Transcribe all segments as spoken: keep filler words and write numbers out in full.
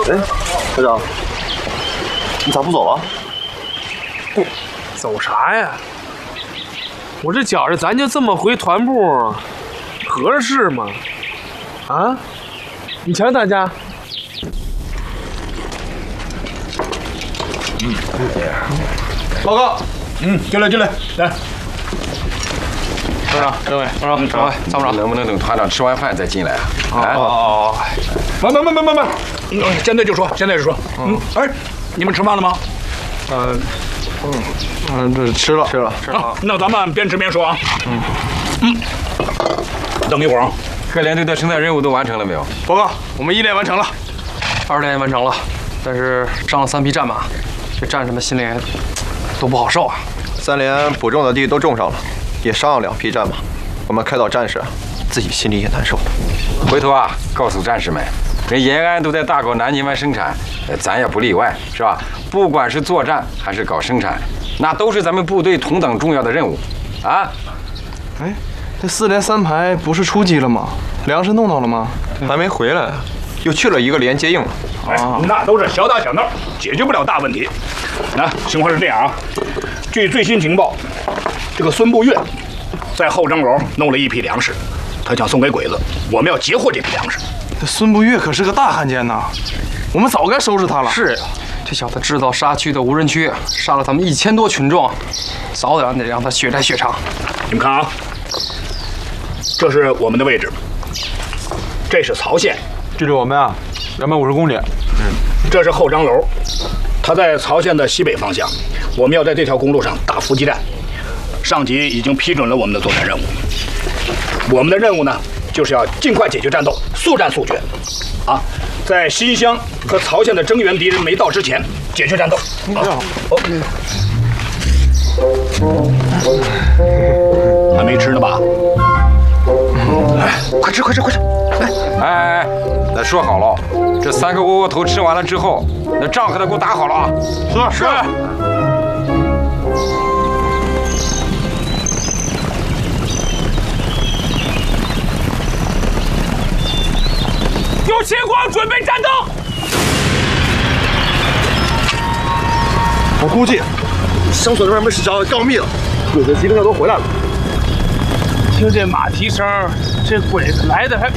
哎，队长，你咋不走了？ 不，走啥呀？我这觉着咱就这么回团部，合适吗？啊？你瞧大家。 嗯，报告。嗯，进来进来，来。 团长、政委、团长、常委、参谋长， 能不能等团长吃完饭再进来啊？ 哦哦哦，慢慢慢慢慢慢，现在就说，现在就说。嗯，哎，你们吃饭了吗？ 呃，嗯嗯，这吃了，吃了，吃了。 那咱们边吃边说啊。嗯嗯，等一会儿啊。 各连队的生态任务都完成了没有？ 报告，我们一连完成了，二连也完成了，但是上了三批战马，这战士们心里都不好受啊。 三连补种的地都种上了。 也上了两批战马，我们开导战士，自己心里也难受。 回头啊，告诉战士们，人延安都在大搞南泥湾生产，咱也不例外，是吧？不管是作战还是搞生产，那都是咱们部队同等重要的任务，啊！ 哎，这四连三排不是出击了吗？粮食弄到了吗？ 还没回来，又去了一个连接应了。 哎，那都是小打小闹，解决不了大问题。那情况是这样啊，据最新情报。 这个孙步月在后张楼弄了一批粮食，他想送给鬼子，我们要截获这批粮食。 这孙步月可是个大汉奸呐，我们早该收拾他了。 是呀，这小子制造杀区的无人区，杀了咱们一千多群众，早晚得让他血债血偿。 你们看啊，这是我们的位置，这是曹县， 距离我们啊两百五十公里。 嗯，这是后张楼，它在曹县的西北方向，我们要在这条公路上打伏击战。 上级已经批准了我们的作战任务，我们的任务呢，就是要尽快解决战斗，速战速决，啊，在新乡和曹县的增援敌人没到之前解决战斗。啊，哦，还没吃呢吧？哎，快吃快吃快吃！来， 哎哎哎，那说好了，这三个窝窝头吃完了之后，那仗可得给我打好了啊！ 是是。 有情况，准备战斗！ 我估计生锁这边没使着，告密了，鬼子基本上都回来了。 听这马蹄声，这鬼子来的还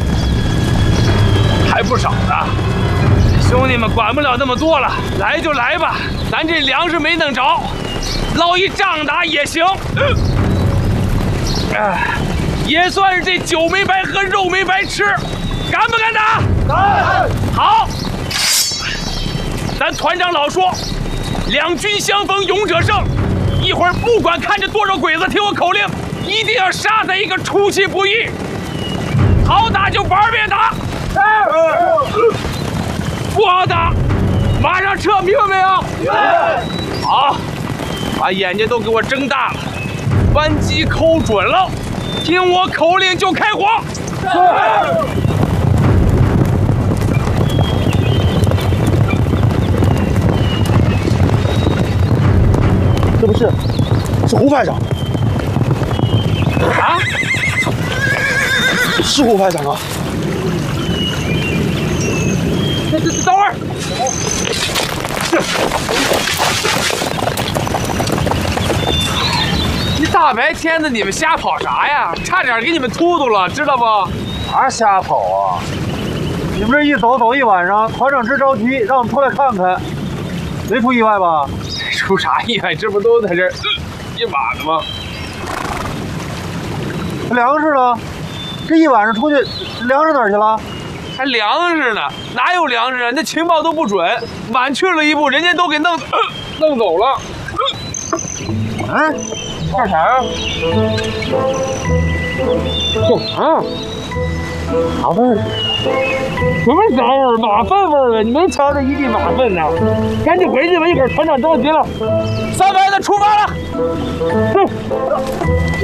还不少呢。兄弟们，管不了那么多了，来就来吧，咱这粮食没弄着，捞一仗打也行。嗯，哎，也算是这酒没白喝，肉没白吃。 敢不敢打？敢！好，咱团长老说，两军相逢勇者胜。一会儿不管看着多少鬼子，听我口令，一定要杀他一个出其不意。好打就玩命打，不好打，马上撤，明白没有？好，把眼睛都给我睁大了，扳机扣准了，听我口令就开火。 这不是，是胡排长啊！ 是胡排长啊！ 等等等会儿，你大白天的你们瞎跑啥呀？差点给你们突突了，知道不？ 啥瞎跑啊！你们这一走走一晚上，团长直着急，让我们出来看看，没出意外吧？ 出啥意外？这不都在这儿、呃、一晚呢吗？ 粮食呢？这一晚上出去，粮食哪儿去了？ 还粮食呢？哪有粮食啊？那情报都不准，晚去了一步，人家都给弄、呃、弄走了。 嗯、呃，干啥呀？ 干啥？马粪儿？什么啥味儿？马粪味儿啊！你没瞧这一地马粪呢？赶紧回去吧，一会儿团长着急了。三排的出发了。哼。